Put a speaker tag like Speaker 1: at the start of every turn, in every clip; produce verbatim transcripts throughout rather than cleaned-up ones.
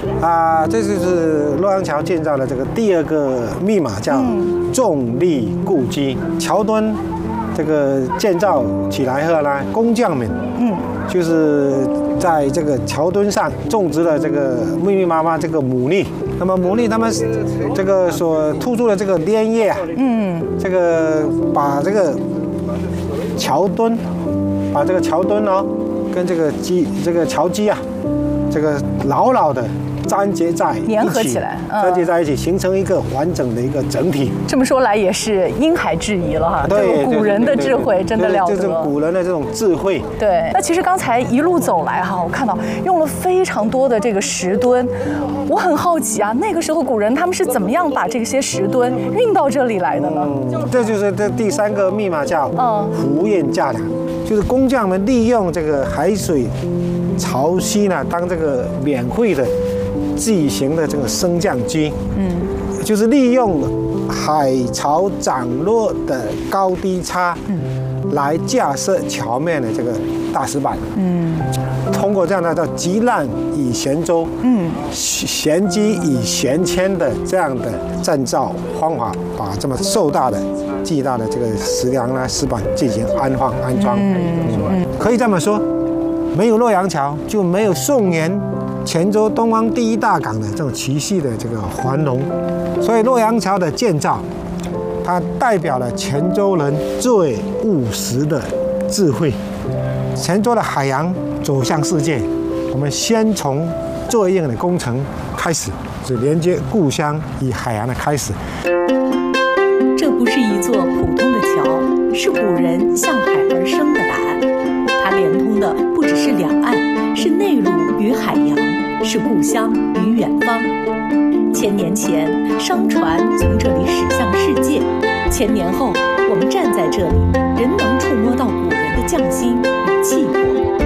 Speaker 1: 啊，这就是洛阳桥建造的这个第二个密码，叫重力固基。桥墩这个建造起来后呢，工匠们，嗯，就是在这个桥墩上种植了这个密密麻麻这个牡蛎。那么牡蛎他们这个所突出的这个莲叶啊，嗯，这个把这个桥墩，把这个桥墩哦，跟这个基这个桥基啊，这个牢牢的粘结在一起，
Speaker 2: 粘合起来，
Speaker 1: 粘结在一起，形成一个完整的一个整体。
Speaker 2: 这么说来也是因海制宜了哈，对，古人的智慧真的了得。
Speaker 1: 这是古人的这种智慧。
Speaker 2: 对，那其实刚才一路走来哈，我看到用了非常多的这个石墩，我很好奇啊，那个时候古人他们是怎么样把这些石墩运到这里来的呢？
Speaker 1: 嗯，这就是这第三个密码，叫湖堰架梁，就是工匠们利用这个海水潮汐呢，当这个免费的巨型的这个升降机，嗯，就是利用海潮涨落的高低差，嗯，来架设桥面的这个大石板，嗯，通过这样的叫急难以悬舟，嗯，悬机以悬牵的这样的建造方法，把这么硕大的、巨大的这个石梁呢、石板进行安放安装，嗯嗯，可以这么说，没有洛阳桥，就没有宋元泉州东方第一大港的这种持续的这个繁荣，所以洛阳桥的建造，它代表了泉州人最务实的智慧。泉州的海洋走向世界，我们先从最硬的工程开始，是连接故乡与海洋的开始。
Speaker 3: 这不是一座普通的桥，是古人向海而生的答案。它连通的不只是两岸，是内陆与海洋，是故乡与远方。千年前，商船从这里驶向世界；千年后，我们站在这里，仍能触摸到古人的匠心与气魄。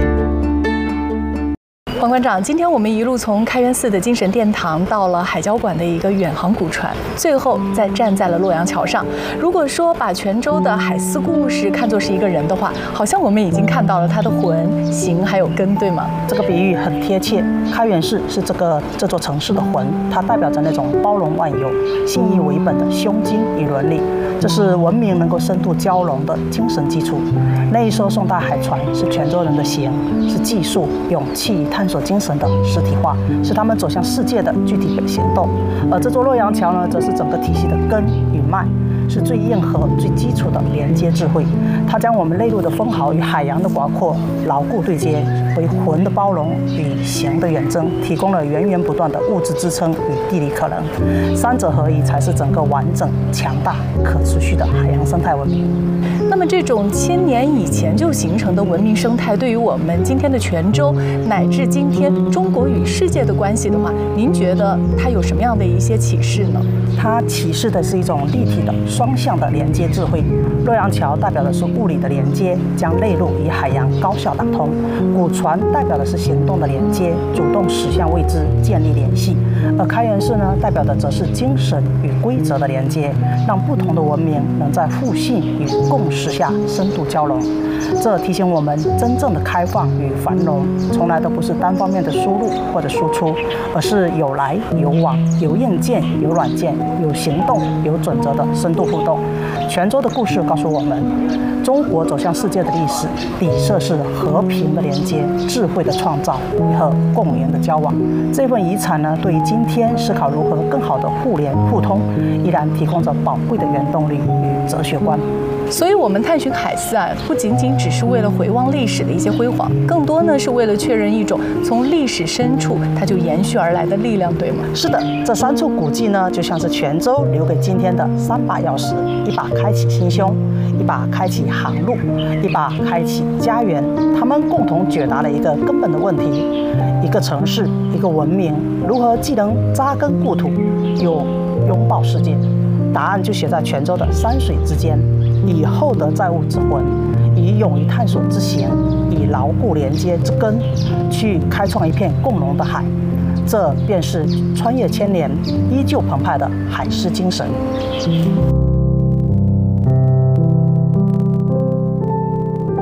Speaker 2: 黄馆长，今天我们一路从开元寺的精神殿堂到了海交馆的一个远航古船，最后再站在了洛阳桥上。如果说把泉州的海丝故事看作是一个人的话，好像我们已经看到了他的魂、形还有根，对吗？
Speaker 4: 这个比喻很贴切。开元寺是这个这座城市的魂，它代表着那种包容万有、信义为本的胸襟与伦理，这是文明能够深度交融的精神基础。那一艘宋代海船是泉州人的形，是技术、勇气、探索精神的实体化，是他们走向世界的具体行动。而这座洛阳桥呢，则是整个体系的根与脉，是最硬核、最基础的连接智慧。它将我们内陆的风豪与海洋的广阔牢固对接，为魂的包容与形的远征提供了源源不断的物质支撑与地理可能。三者合一，才是整个完整、强大、可持续的海洋生态文明。
Speaker 2: 那么，这种千年以前就形成的文明生态，对于我们今天的泉州，乃至今天中国与世界的关系的话，您觉得它有什么样的一些启示呢？
Speaker 4: 它启示的是一种立体的、双向的连接智慧。洛阳桥代表的是物理的连接，将内陆与海洋高效打通；古船代表的是行动的连接，主动驶向未知，建立联系。而开元寺呢，代表的则是精神与规则的连接，让不同的文明能在互信与共识下深度交融。这提醒我们，真正的开放与繁荣，从来都不是单方面的输入或者输出，而是有来有往，有硬件有软件，有行动有准则的深度互动。泉州的故事告诉我们，中国走向世界的历史底色是和平的连接、智慧的创造和共赢的交往。这份遗产呢，对于今天思考如何更好的互联互通，依然提供着宝贵的原动力与哲学观。
Speaker 2: 所以，我们探寻海丝啊，不仅仅只是为了回望历史的一些辉煌，更多呢是为了确认一种从历史深处它就延续而来的力量，对吗？
Speaker 4: 是的，这三处古迹呢，就像是泉州留给今天的三把钥匙：一把开启心胸，一把开启航路，一把开启家园。他们共同解答了一个根本的问题：一个城市，一个文明，如何既能扎根故土，又拥抱世界？答案就写在泉州的山水之间，以厚德载物之魂，以勇于探索之行，以牢固连接之根，去开创一片共荣的海。这便是穿越千年依旧澎湃的海丝精神。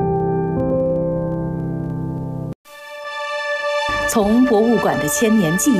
Speaker 3: 从博物馆的千年记忆